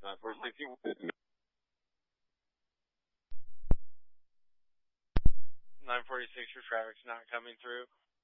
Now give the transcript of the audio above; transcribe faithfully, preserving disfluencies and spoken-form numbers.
nine four six. nine forty-six, your traffic's not coming through.